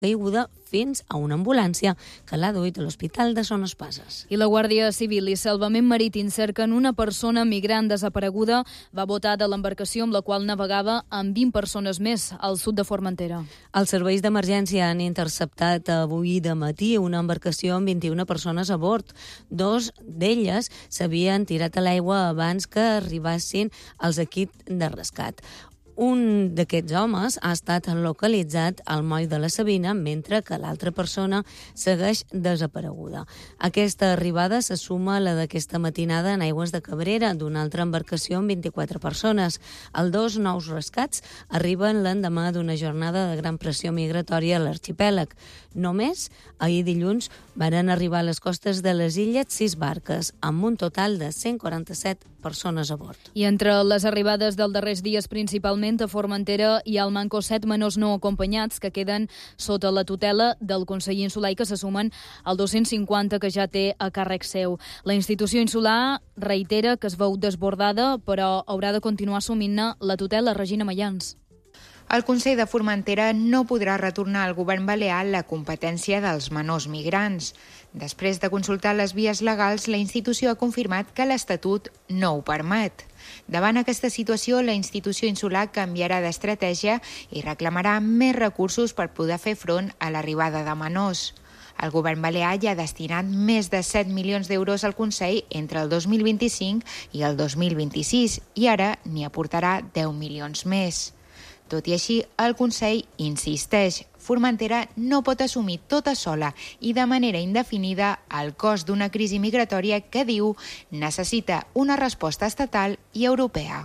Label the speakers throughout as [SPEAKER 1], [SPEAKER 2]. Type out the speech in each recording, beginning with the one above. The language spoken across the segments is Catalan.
[SPEAKER 1] caiguda fins a una ambulància que l'ha duit a l'Hospital de Son Espases.
[SPEAKER 2] I la Guàrdia Civil i Salvament Marítim cerquen una persona migrant desapareguda. Va botar de l'embarcació amb la qual navegava amb 20 persones més al sud de Formentera.
[SPEAKER 1] Els serveis d'emergència han interceptat avui de matí una embarcació amb 21 persones a bord. 2 d'elles s'havien tirat a l'aigua abans que arribassin els equips de rescat. Un d'aquests homes ha estat localitzat al moll de la Sabina, mentre que l'altra persona segueix desapareguda. Aquesta arribada se suma a la d'aquesta matinada en aigües de Cabrera, d'una altra embarcació amb 24 persones. Els 2 nous rescats arriben l'endemà d'una jornada de gran pressió migratòria a l'arxipèlag. Només ahir dilluns varen arribar a les costes de les illes 6 barques, amb un total de 147 persones a bord.
[SPEAKER 2] I entre les arribades dels darrers dies, principalment a Formentera, hi ha al manco 7 menors no acompanyats que queden sota la tutela del Consell Insular i que se sumen al 250 que ja té a càrrec seu. La institució insular reitera que es veu desbordada, però haurà de continuar assumint-ne la tutela. Regina Mayans.
[SPEAKER 3] El Consell de Formentera no podrà retornar al govern balear la competència dels menors migrants. Després de consultar les vies legals, la institució ha confirmat que l'Estatut no ho permet. Davant aquesta situació, la institució insular canviarà d'estratègia i reclamarà més recursos per poder fer front a l'arribada de menors. El govern balear ja ha destinat més de 7 milions d'euros al Consell entre el 2025 i el 2026 i ara n'hi aportarà 10 milions més. Tot i així, el Consell insisteix. Formentera no pot assumir tota sola i de manera indefinida el cost d'una crisi migratòria que, diu, necessita una resposta estatal i europea.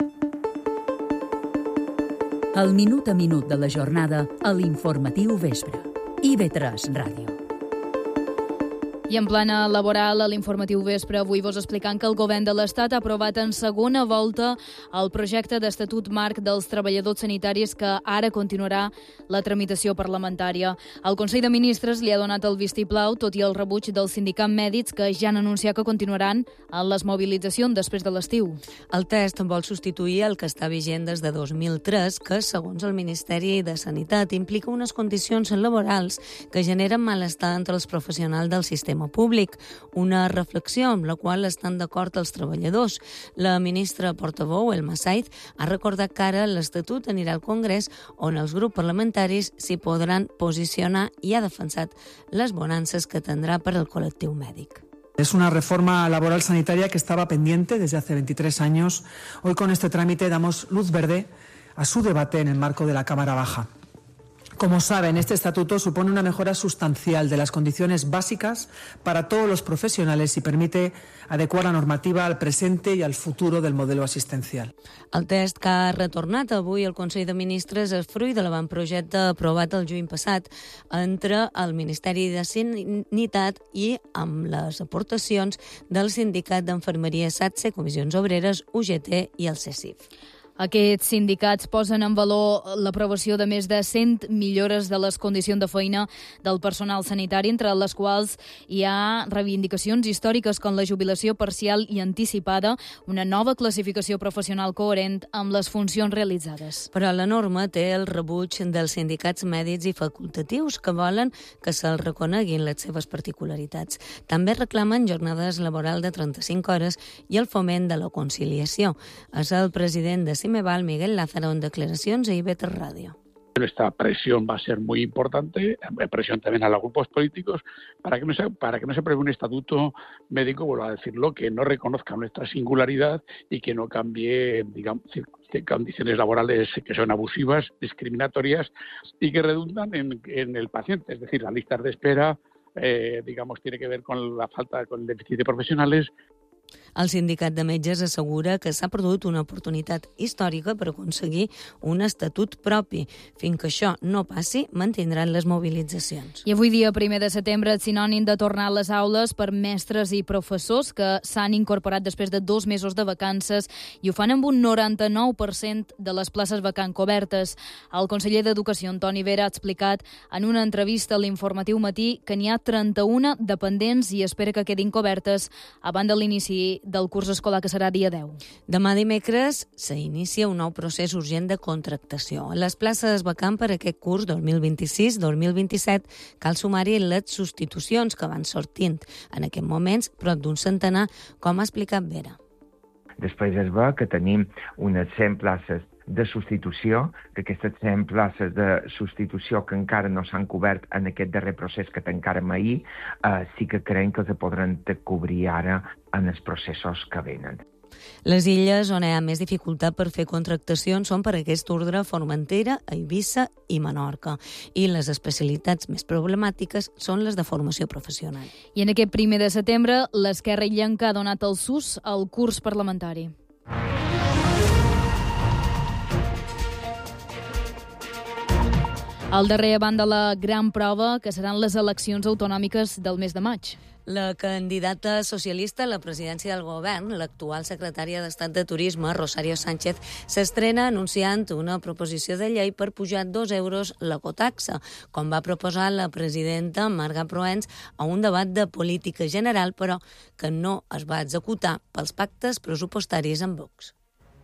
[SPEAKER 4] El minut a minut de la jornada a l'Informatiu Vespre. IB3 Ràdio.
[SPEAKER 2] I en plana laboral, a l'Informatiu Vespre, avui vos explicant que el govern de l'Estat ha aprovat en segona volta el projecte d'Estatut Marc dels Treballadors Sanitaris que ara continuarà la tramitació parlamentària. El Consell de Ministres li ha donat el vistiplau, tot i el rebuig dels sindicats mèdics que ja han anunciat que continuaran en les mobilitzacions després de l'estiu.
[SPEAKER 1] El test vol substituir el que està vigent des de 2003, que, segons el Ministeri de Sanitat, implica unes condicions laborals que generen malestar entre els professionals del sistema públic, una reflexió amb la qual estan d'acord els treballadors. La ministra portaveu, Elma Saiz, ha recordat que ara l'Estatut anirà al Congrés on els grups parlamentaris s'hi podran posicionar i ha defensat les bonances que tendrá per al col·lectiu mèdic.
[SPEAKER 5] Es una reforma laboral sanitaria que estaba pendiente desde hace 23 años. Hoy con este trámite damos luz verde a su debate en el marco de la Cámara Baja. Como saben, este estatuto supone una mejora sustancial de las condiciones básicas para todos los profesionales y permite adecuar la normativa al presente y al futuro del modelo asistencial.
[SPEAKER 1] El test que ha retornat avui al Consell de Ministres és fruit de l'avantprojecte aprovat el juny passat entre el Ministeri de Sanitat i amb les aportacions del Sindicat d'Enfermeria SATSE, Comissions Obreres, UGT i el CECIF.
[SPEAKER 2] Aquests sindicats posen en valor l'aprovació de més de 100 millores de les condicions de feina del personal sanitari, entre les quals hi ha reivindicacions històriques com la jubilació parcial i anticipada, una nova classificació professional coherent amb les funcions realitzades.
[SPEAKER 1] Però la norma té el rebuig dels sindicats mèdics i facultatius que volen que se'ls reconeguin les seves particularitats. També reclamen jornades laborals de 35 hores i el foment de la conciliació. És el president de Cimeval, Miguel Lázaro, en declaracions a IB3 Radio.
[SPEAKER 6] Esta presión va a ser muy importante, presión también a los grupos políticos, para que no se apruebe un estatuto médico, vuelvo a decirlo, que no reconozca nuestra singularidad y que no cambie, digamos, condiciones laborales que son abusivas, discriminatorias y que redundan en el paciente. Es decir, las listas de espera, tiene que ver con el déficit de profesionales.
[SPEAKER 1] El sindicat de metges assegura que s'ha perdut una oportunitat històrica per aconseguir un estatut propi. Fins que això no passi, mantindran les mobilitzacions.
[SPEAKER 2] I avui dia, 1 de setembre, és sinònim de tornar a les aules per mestres i professors que s'han incorporat després de 2 mesos de vacances i ho fan amb un 99% de les places vacants cobertes. El conseller d'Educació, Antoni Vera, ha explicat en una entrevista a l'Informatiu Matí que n'hi ha 31 dependents i espera que quedin cobertes abans de l'inici del curs escolar, que serà dia 10.
[SPEAKER 1] Demà dimecres s'inicia un nou procés urgent de contractació. A les places vacants per aquest curs 2026-2027 cal sumar-hi les substitucions que van sortint en aquests moments prop d'un centenar, com ha explicat Vera.
[SPEAKER 7] Després es veu que tenim unes 100 places de substitució, que aquestes 100 places de substitució que encara no s'han cobert en aquest darrer procés que tancarem ahir, sí que creiem que els podran cobrir ara en els processos que venen.
[SPEAKER 1] Les illes on hi ha més dificultat per fer contractacions són per aquest ordre Formentera, Eivissa i Menorca. I les especialitats més problemàtiques són les de formació professional.
[SPEAKER 2] I en aquest 1 de setembre, l'Esquerra Illenca ha donat el sus al curs parlamentari. Al darrer banda de la gran prova, que seran les eleccions autonòmiques del mes de maig.
[SPEAKER 1] La candidata socialista a la presidència del govern, l'actual secretària d'Estat de Turisme, Rosario Sánchez, s'estrena anunciant una proposició de llei per pujar 2 euros l'ecotaxa, com va proposar la presidenta Marga Proens a un debat de política general, però que no es va executar pels pactes pressupostaris amb Vox.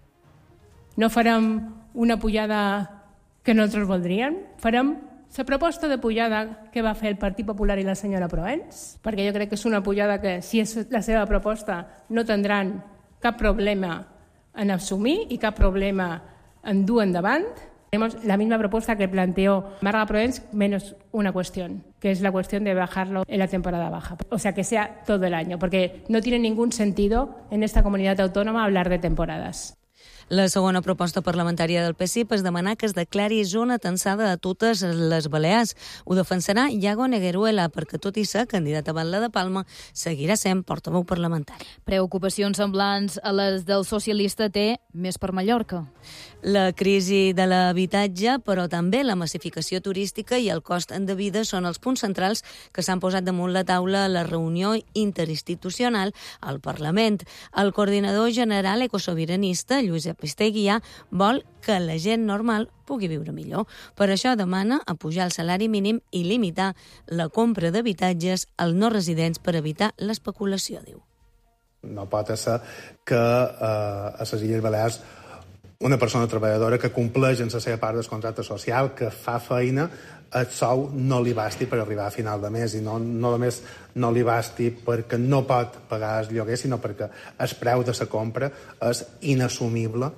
[SPEAKER 8] No farem una pujada que nosaltres voldríem, farem la proposta de pujada que va fer el Partit Popular i la senyora Proens, perquè jo crec que és una pujada que, si és la seva proposta, no tindran cap problema en assumir i cap problema en dur endavant. Tenemos la misma propuesta que planteó Marga Proens, menos una cuestión, que es la cuestión de bajarlo en la temporada baja. O sea, que sea todo el año, porque no tiene ningún sentido en esta comunidad autónoma hablar de temporadas.
[SPEAKER 1] La segona proposta parlamentària del PSIP és demanar que es declari zona tensada a totes les Balears. Ho defensarà Iago Negueruela, perquè tot i ser candidat a Batlle de Palma, seguirà sent portaveu parlamentari.
[SPEAKER 2] Preocupacions semblants a les del socialista té Més per Mallorca.
[SPEAKER 1] La crisi de l'habitatge, però també la massificació turística i el cost de vida són els punts centrals que s'han posat damunt la taula a la reunió interinstitucional al Parlament. El coordinador general ecosobiranista, Lluís Episteguià, vol que la gent normal pugui viure millor. Per això demana apujar el salari mínim i limitar la compra d'habitatges als no residents per evitar l'especulació, diu.
[SPEAKER 9] No pot ser que a les Illes Balears una persona treballadora que compleix en la seva part del contracte social, que fa feina, el sou no li basti per arribar a final de mes, i no només no li basti perquè no pot pagar el lloguer, sinó perquè el preu de la compra és inassumible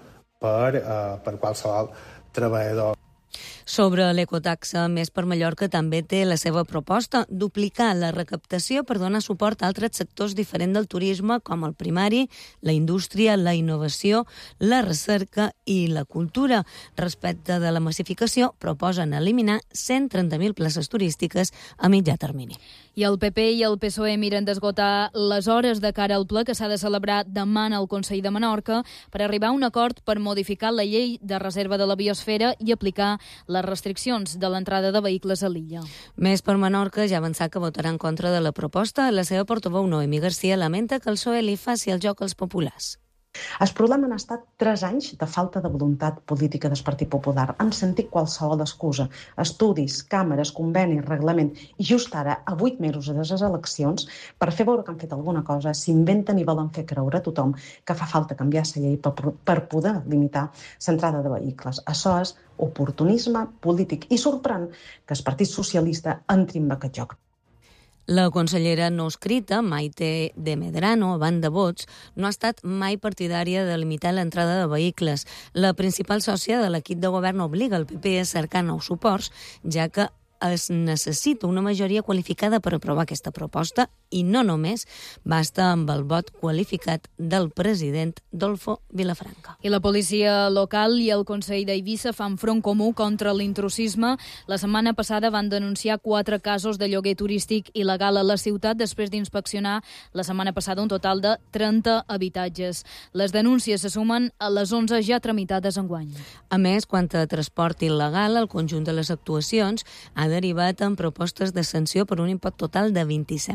[SPEAKER 9] per qualsevol treballador.
[SPEAKER 1] Sobre l'ecotaxa, Més per Mallorca també té la seva proposta, duplicar la recaptació per donar suport a altres sectors diferents del turisme, com el primari, la indústria, la innovació, la recerca i la cultura. Respecte de la massificació, proposen eliminar 130.000 places turístiques a mitjà termini.
[SPEAKER 2] I el PP i el PSOE miren d'esgotar les hores de cara al ple que s'ha de celebrar demà al Consell de Menorca per arribar a un acord per modificar la llei de reserva de la biosfera i aplicar les restriccions de l'entrada de vehicles a l'illa.
[SPEAKER 1] Més per Menorca ja ha avançat que votarà en contra de la proposta. La seva portaveu Noemí Garcia lamenta que el PSOE li faci el joc als populars.
[SPEAKER 10] El problema han estat 3 anys de falta de voluntat política del Partit Popular. Han sentit qualsevol excusa. Estudis, càmeres, convenis, reglament. I just ara, a 8 mesos de les eleccions, per fer veure que han fet alguna cosa, s'inventen i volen fer creure a tothom que fa falta canviar la llei per poder limitar l'entrada de vehicles. Això és oportunisme polític. I sorprèn que el Partit Socialista entri en aquest joc.
[SPEAKER 1] La consellera no escrita, Maite de Medrano, a banda vots, no ha estat mai partidària de limitar l'entrada de vehicles. La principal sòcia de l'equip de govern obliga el PP a cercar nous suports, ja que es necessita una majoria qualificada per aprovar aquesta proposta i no només basta amb el vot qualificat del president Dolfo Vilafranca.
[SPEAKER 2] I la policia local i el Consell d'Eivissa fan front comú contra l'intrusisme. La setmana passada van denunciar 4 casos de lloguer turístic il·legal a la ciutat després d'inspeccionar la setmana passada un total de 30 habitatges. Les denúncies se sumen a les 11 ja tramitades enguany.
[SPEAKER 1] A més, quant a transport il·legal, el conjunt de les actuacions ha derivat en propostes de sanció per un import total de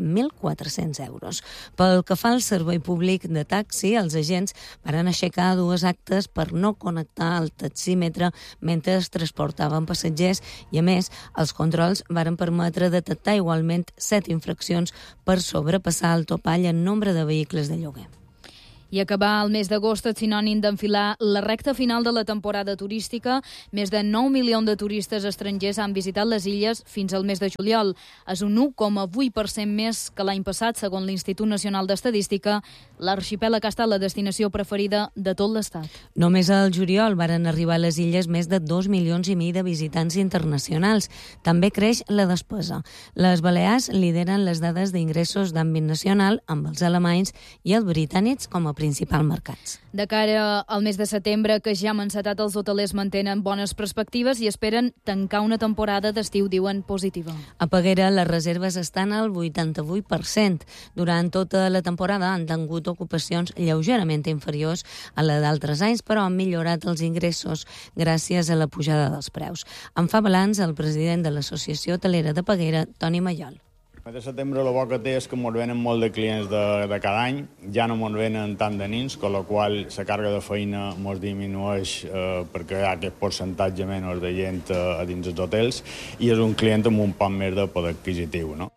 [SPEAKER 1] 27.400 euros. Pel que fa al servei públic de taxi, els agents van aixecar 2 actes per no connectar el taxímetre mentre es transportaven passatgers i, a més, els controls varen permetre detectar igualment 7 infraccions per sobrepassar el topall en nombre de vehicles de lloguer.
[SPEAKER 2] I acabar el mes d'agost és sinònim d'enfilar la recta final de la temporada turística. Més de 9 milions de turistes estrangers han visitat les illes fins al mes de juliol. És un 1,8% més que l'any passat, segons l'Institut Nacional d'Estadística. L'arxipèlag ha estat la destinació preferida de tot l'Estat.
[SPEAKER 1] Només al juliol varen arribar a les illes més de 2,5 milions de visitants internacionals. També creix la despesa. Les Balears lideren les dades d'ingressos d'àmbit nacional, amb els alemanys i els britànics com a principals mercats.
[SPEAKER 2] De cara al mes de setembre, que ja han encetat, els hotelers mantenen bones perspectives i esperen tancar una temporada d'estiu, diuen, positiva.
[SPEAKER 1] A Peguera les reserves estan al 88%. Durant tota la temporada han tingut ocupacions lleugerament inferiors a la d'altres anys, però han millorat els ingressos gràcies a la pujada dels preus. En fa balanç el president de l'Associació Hotelera de Peguera, Toni Mallol.
[SPEAKER 11] El mes de setembre el bo que té és que ens venen molt de clients de cada any, ja no ens venen tant de nins, amb la qual la càrrega de feina ens disminueix perquè hi ha aquest percentatge menys de gent a dins els hotels i és un client amb un poc més de poder adquisitiu, no?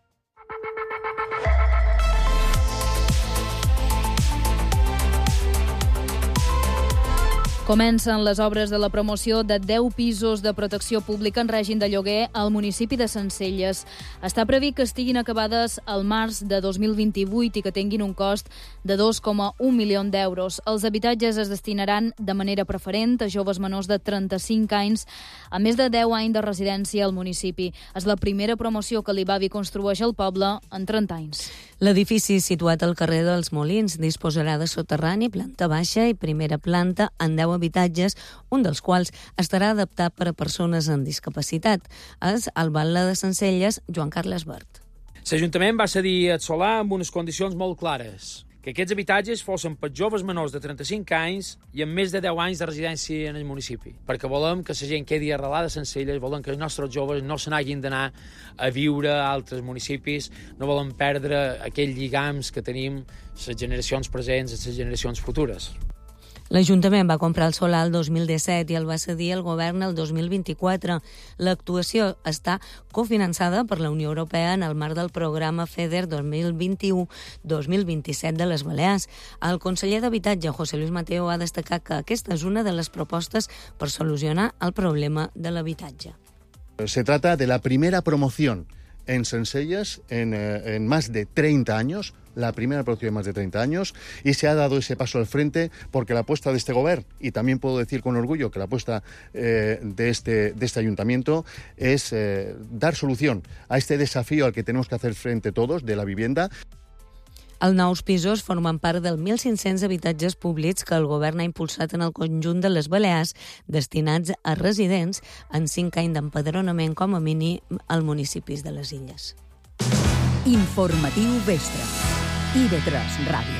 [SPEAKER 2] Comencen les obres de la promoció de 10 pisos de protecció pública en règim de lloguer al municipi de Sencelles. Està previst que estiguin acabades al març de 2028 i que tinguin un cost de 2,1 milions d'euros. Els habitatges es destinaran de manera preferent a joves menors de 35 anys a més de 10 anys de residència al municipi. És la primera promoció que l'Ibavi construeix al poble en 30 anys.
[SPEAKER 1] L'edifici, situat al carrer dels Molins, disposarà de soterrani, planta baixa i primera planta en 10 habitatges, un dels quals estarà adaptat per a persones amb discapacitat. És el batlle de Sencelles, Joan Carles Bert.
[SPEAKER 12] L'Ajuntament va cedir el solar amb unes condicions molt clares, que aquests habitatges fossin per joves menors de 35 anys i amb més de 10 anys de residència en el municipi, perquè volem que la gent quedi arrelada a Sencelles, volem que els nostres joves no se n'hagin d'anar a viure a altres municipis, no volem perdre aquells lligams que tenim les generacions presents i les generacions futures.
[SPEAKER 1] L'Ajuntament va comprar el solar el 2017 i el va cedir al govern el 2024. L'actuació està cofinançada per la Unió Europea en el marc del programa FEDER 2021-2027 de les Balears. El conseller d'Habitatge, José Luis Mateo, ha destacat que aquesta és una de les propostes per solucionar el problema de l'habitatge.
[SPEAKER 13] Se trata de la primera promoción en Sencelles en más de 30 años, la primera promoción en más de 30 años, y se ha dado ese paso al frente porque la apuesta de este gobierno, y también puedo decir con orgullo que la apuesta de este ayuntamiento es dar solución a este desafío al que tenemos que hacer frente todos de la vivienda.
[SPEAKER 1] Els nous pisos formen part dels 1.500 habitatges públics que el govern ha impulsat en el conjunt de les Balears, destinats a residents en 5 anys d'empadronament com a mínim als municipis de les illes.
[SPEAKER 4] Informatiu Vespre. IB3 Ràdio.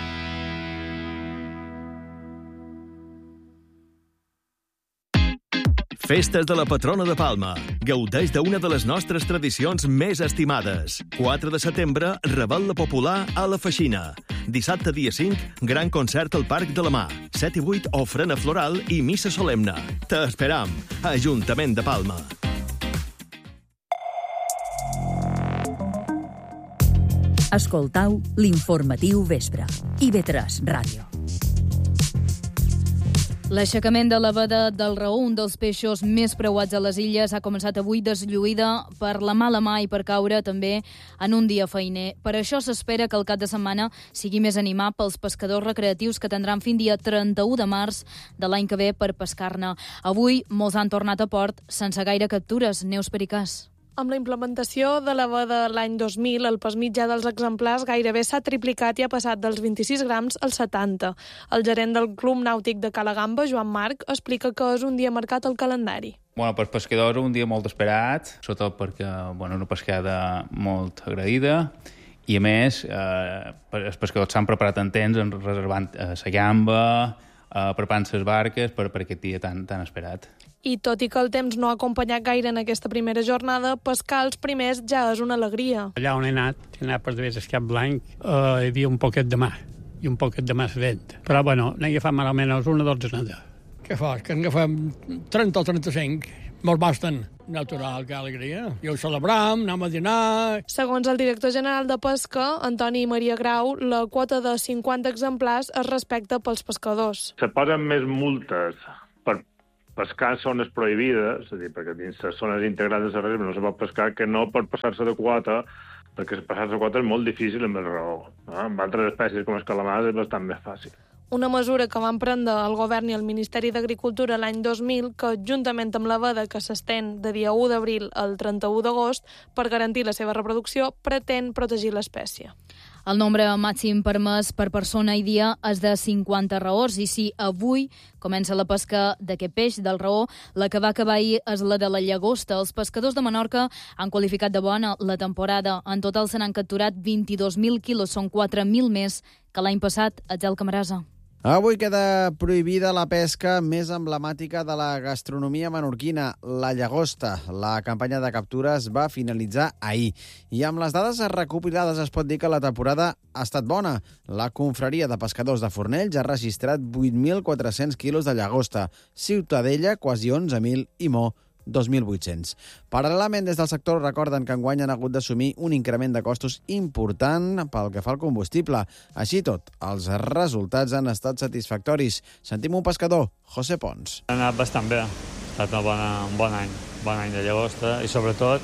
[SPEAKER 14] Festes de la patrona de Palma. Gaudeix d'una de les nostres tradicions més estimades. 4 de setembre, Revetlla Popular a la Feixina. Dissabte, dia 5, gran concert al Parc de la Mar. 7 i 8, ofrena floral i missa solemne. T'esperam. Ajuntament de Palma.
[SPEAKER 4] Escoltau l'informatiu Vespre. IB3 Ràdio.
[SPEAKER 2] L'aixecament de la veda del Raó, un dels peixos més preuats a les illes, ha començat avui deslluïda per la mala mà i per caure també en un dia feiner. Per això s'espera que el cap de setmana sigui més animat pels pescadors recreatius que tindran fins dia 31 de març de l'any que ve per pescar-ne. Avui molts han tornat a port sense gaire captures. Neus Pericàs.
[SPEAKER 15] Amb la implementació de la veda l'any 2000, el pes mitjà dels exemplars gairebé s'ha triplicat i ha passat dels 26 grams als 70. El gerent del Club Nàutic de Calagamba, Joan Marc, explica que és un dia marcat al calendari.
[SPEAKER 16] Per pescadors un dia molt esperat, sobretot perquè una pescada molt agraïda i a més els pescadors s'han preparat en temps reservant la gamba, preparant les barques per aquest dia tan esperat.
[SPEAKER 15] I tot i que el temps no ha acompanyat gaire en aquesta primera jornada, pescar els primers ja és una alegria.
[SPEAKER 17] Allà on he anat per d'haver Cap Blanc, hi havia un poquet de mar, i un poquet de més vent. Però, no hi fa malament, és una dotzena. Què fos? Que en agafem 30 o 35, molt basten. Natural, que alegria. I ho celebram, anem a dinar...
[SPEAKER 15] Segons el director general de Pesca, Antoni Maria Grau, la quota de 50 exemplars es respecta pels pescadors.
[SPEAKER 18] Se posen més multes per pescar en zones prohibides, és a dir, perquè dins les zones integrades de reserva no se pot pescar, que no per passar-se de quota, perquè passar-se de quota és molt difícil amb el raó. Amb altres espècies com els calamars és bastant més fàcil.
[SPEAKER 15] Una mesura que van prendre el Govern i el Ministeri d'Agricultura l'any 2000, que, juntament amb la veda que s'estén de dia 1 d'abril al 31 d'agost per garantir la seva reproducció, pretén protegir l'espècie.
[SPEAKER 2] El nombre màxim permès per persona i dia és de 50 raors i si avui comença la pesca d'aquest peix, del raor, la que va acabar ahir és la de la llagosta. Els pescadors de Menorca han qualificat de bona la temporada. En total se n'han capturat 22.000 quilos, són 4.000 més que l'any passat. Atzel Camarasa.
[SPEAKER 19] Avui queda prohibida la pesca més emblemàtica de la gastronomia menorquina, la llagosta. La campanya de captures va finalitzar ahir. I amb les dades recopilades es pot dir que la temporada ha estat bona. La confraria de pescadors de Fornells ha registrat 8.400 quilos de llagosta, Ciutadella quasi 11.000 i Mo 2.800. Paral·lelament, des del sector recorden que enguany han hagut d'assumir un increment de costos important pel que fa al combustible. Així tot, els resultats han estat satisfactoris. Sentim un pescador, José Pons.
[SPEAKER 20] Ha anat bastant bé. Ha estat un bon any de llagosta i, sobretot,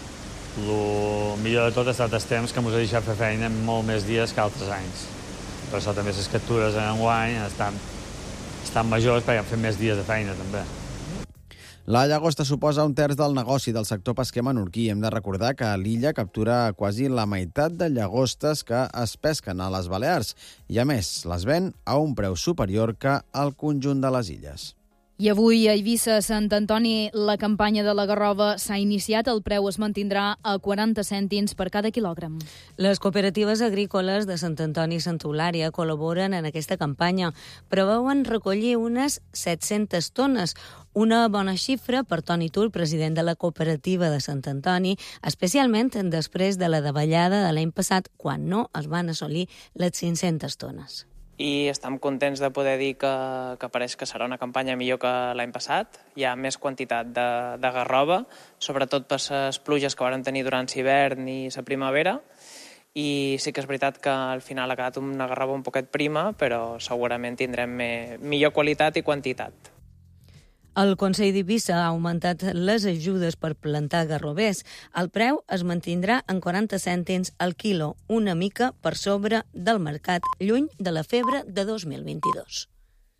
[SPEAKER 20] el millor de tot ha estat el temps que ens ha deixat fer feina molt més dies que altres anys. Per això també les captures enguany estan majors perquè han fet més dies de feina, també.
[SPEAKER 19] La llagosta suposa un terç del negoci del sector pesquer menorquí. Hem de recordar que l'illa captura quasi la meitat de llagostes que es pesquen a les Balears i, a més, les ven a un preu superior que al conjunt de les illes.
[SPEAKER 2] I avui a Eivissa, Sant Antoni, la campanya de la garrova s'ha iniciat. El preu es mantindrà a 40 cèntims per cada quilògram.
[SPEAKER 1] Les cooperatives agrícoles de Sant Antoni i Santa Eulària col·laboren en aquesta campanya. Preveuen recollir unes 700 tones, una bona xifra per Toni Tur, president de la cooperativa de Sant Antoni, especialment després de la davallada de l'any passat, quan no es van assolir les 500 tones.
[SPEAKER 21] I estem contents de poder dir que pareix que serà una campanya millor que l'any passat. Hi ha més quantitat de garrova, sobretot per les pluges que vam tenir durant l'hivern i la primavera, i sí que és veritat que al final ha quedat una garrova un poquet prima, però segurament tindrem millor qualitat i quantitat.
[SPEAKER 1] El Consell d'Eivissa ha augmentat les ajudes per plantar garrovers. El preu es mantindrà en 40 cèntims al quilo, una mica per sobre del mercat, lluny de la febre de 2022.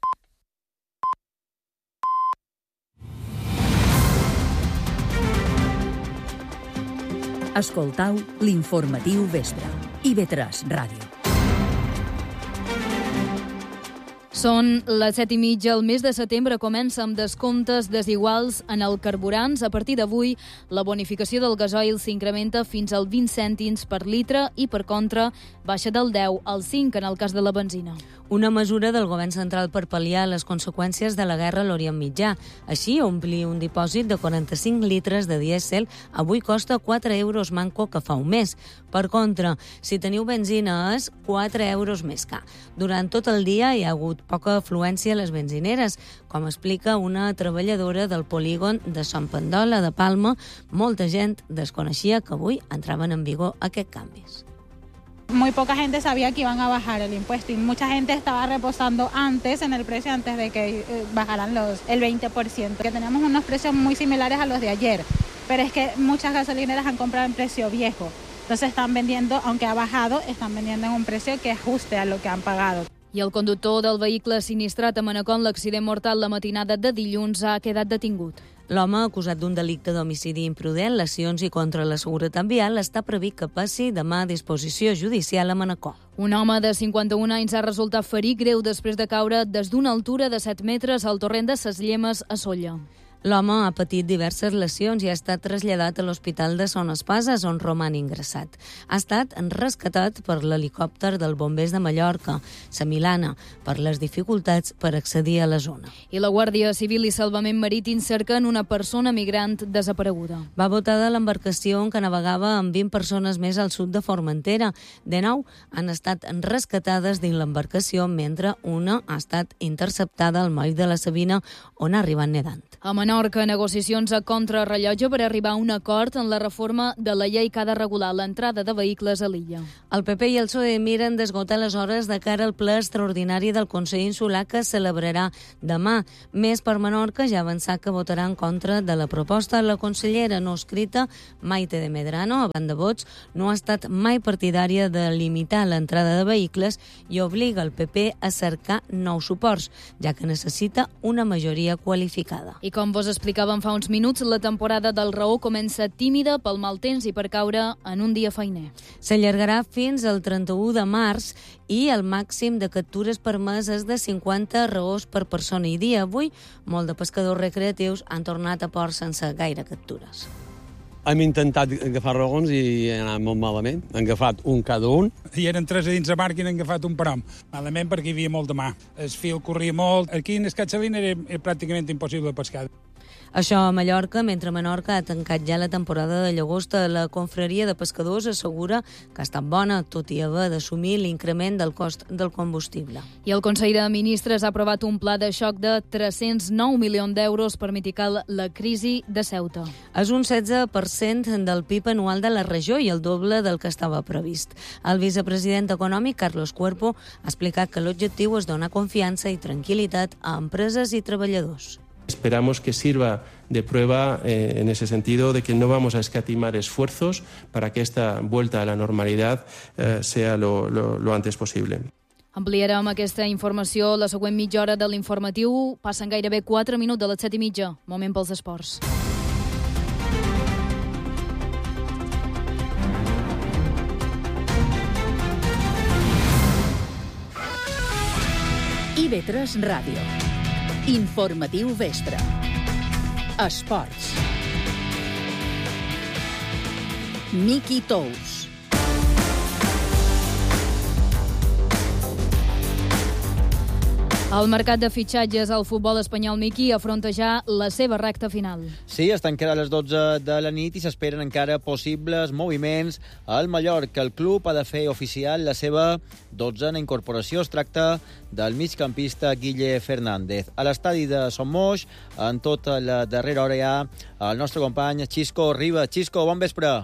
[SPEAKER 4] Escoltau l'informatiu vespre. IB3 Ràdio.
[SPEAKER 2] Són les 7:30. El mes de setembre comença amb descomptes desiguals en el carburants. A partir d'avui, la bonificació del gasoil s'incrementa fins al 20 cèntims per litre i, per contra, baixa del 10 al 5 en el cas de la benzina.
[SPEAKER 1] Una mesura del govern central per pal·liar les conseqüències de la guerra a l'Orient Mitjà. Així, omplir un dipòsit de 45 litres de dièsel avui costa 4 euros manco que fa un mes. Per contra, si teniu benzina és 4 euros més car. Durant tot el dia hi ha hagut poca afluència a les benzineres. Com explica una treballadora del polígon de Sant Pandola de Palma, molta gent desconeixia que avui entraven en vigor aquests canvis.
[SPEAKER 22] Muy poca gente sabía que iban a bajar el impuesto y mucha gente estaba reposando antes en el precio antes de que bajaran el 20%. Que tenemos unos precios muy similares a los de ayer, pero es que muchas gasolineras han comprado en precio viejo. Entonces están vendiendo, aunque ha bajado, están vendiendo en un precio que ajuste a lo que han pagado.
[SPEAKER 2] I el conductor del vehicle sinistrat a Manacor en l'accident mortal la matinada de dilluns ha quedat detingut.
[SPEAKER 1] L'home, acusat d'un delicte d'homicidi imprudent, lesions i contra la seguretat vial, està previst que passi demà a disposició judicial a Manacor.
[SPEAKER 2] Un home de 51 anys ha resultat ferit greu després de caure des d'una altura de 7 metres al torrent de Ses Llemes a Sóller.
[SPEAKER 1] L'home ha patit diverses lesions i ha estat traslladat a l'Hospital de Son Espases, on roman ingressat. Ha estat rescatat per l'helicòpter del Bombers de Mallorca, la Milana, per les dificultats per accedir a la zona.
[SPEAKER 2] I la Guàrdia Civil i Salvament Marítim cerquen una persona migrant desapareguda.
[SPEAKER 1] Va votar de l'embarcació en què navegava amb 20 persones més al sud de Formentera. De nou, han estat rescatades dins l'embarcació, mentre una ha estat interceptada al moll de la Sabina, on ha arribat nedant.
[SPEAKER 2] A Menorca, Menorca, negociacions a contrarrellotge per arribar a un acord en la reforma de la llei que ha de regular l'entrada de vehicles a l'illa.
[SPEAKER 1] El PP i el PSOE miren d'esgotar les hores de cara al ple extraordinari del Consell Insular que es celebrarà demà. Més per Menorca ja ha avançat que votarà en contra de la proposta. La consellera no escrita, Maite de Medrano, a banda de vots, no ha estat mai partidària de limitar l'entrada de vehicles i obliga el PP a cercar nous suports, ja que necessita una majoria qualificada.
[SPEAKER 2] I com vos explicàvem fa uns minuts, la temporada del Raó comença tímida pel mal temps i per caure en un dia feiner.
[SPEAKER 1] S'allargarà fins al 31 de març i el màxim de captures permès és de 50 raós per persona i dia. Avui, molt de pescadors recreatius han tornat a port sense gaire captures.
[SPEAKER 3] Hem intentat agafar raons i ha anat molt malament. Han agafat un cada un.
[SPEAKER 5] I eren 3 a dins de mar i han agafat un per hom. Malament perquè hi havia molt de mar. El fil corria molt. Aquí en Escatxalina era pràcticament impossible pescar.
[SPEAKER 1] Això a Mallorca, mentre Menorca ha tancat ja la temporada de llagosta. La confraria de pescadors assegura que ha estat bona, tot i haver d'assumir l'increment del cost del combustible.
[SPEAKER 2] I el Consell de Ministres ha aprovat un pla de xoc de 309 milions d'euros per mitigar la crisi de Ceuta.
[SPEAKER 1] És un 16% del PIB anual de la regió i el doble del que estava previst. El vicepresident econòmic, Carlos Cuerpo, ha explicat que l'objectiu és donar confiança i tranquil·litat a empreses i treballadors.
[SPEAKER 23] Esperamos que sirva de prueba en ese sentido de que no vamos a escatimar esfuerzos para que esta vuelta a la normalidad sea lo antes posible.
[SPEAKER 2] Ampliarem aquesta informació la següent mitja hora de l'informatiu. Passen gairebé 4 minuts de les 7:30. Moment pels esports.
[SPEAKER 4] IB3 Ràdio. Informatiu vespre. Esports. Miqui Tous.
[SPEAKER 2] El mercat de fitxatges al futbol espanyol, Miqui, afronta ja la seva recta final.
[SPEAKER 24] Sí, es tancarà a les 12 de la nit i s'esperen encara possibles moviments al Mallorca. El club ha de fer oficial la seva 12a incorporació. Es tracta del migcampista Guille Fernández. A l'estadi de Son Moix, en tota la darrera hora hi ha el nostre company Xisco Riba. Xisco, bon vespre.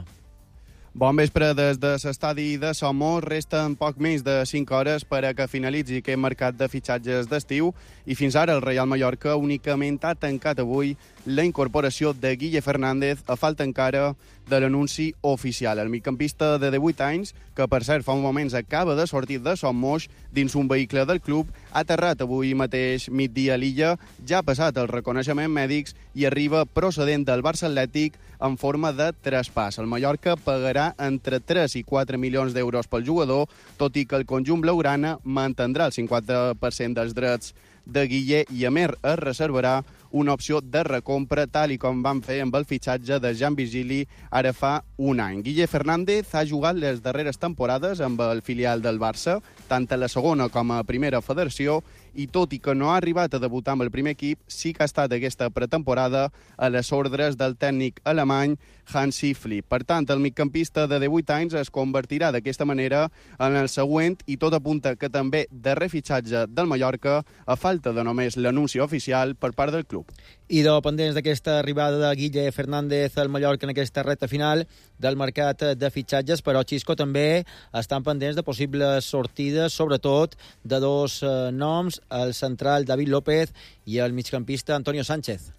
[SPEAKER 25] Bon vespre des de l'estadi de Somos. Resten poc més de 5 hores per a que finalitzi aquest mercat de fitxatges d'estiu i fins ara el Real Mallorca únicament ha tancat avui la incorporació de Guille Fernández a falta encara de l'anunci oficial. El migcampista de 18 anys, que per cert fa uns moments acaba de sortir de Son Moix dins un vehicle del club, ha aterrat avui mateix migdia a l'illa, ja ha passat el reconeixement mèdics i arriba procedent del Barça Atlètic en forma de traspàs. El Mallorca pagarà entre 3 i 4 milions d'euros pel jugador, tot i que el conjunt blaugrana mantindrà el 50% dels drets de Guille i a més es reservarà una opció de recompra tal i com van fer amb el fitxatge de Jan Vigili ara fa un any. Guille Fernández ha jugat les darreres temporades amb el filial del Barça, tant a la segona com a primera federació, i tot i que no ha arribat a debutar amb el primer equip, sí que ha estat aquesta pretemporada a les ordres del tècnic alemany Hansi Flick. Per tant, el migcampista de 18 anys es convertirà d'aquesta manera en el següent i tot apunta que també de refitxatge del Mallorca a falta de només l'anunci oficial per part del club.
[SPEAKER 24] I pendents d'aquesta arribada de Guille Fernández al Mallorca en aquesta recta final del mercat de fitxatges, però Xisco també estan pendents de possibles sortides, sobretot de dos noms, el central David López i el migcampista Antonio Sánchez.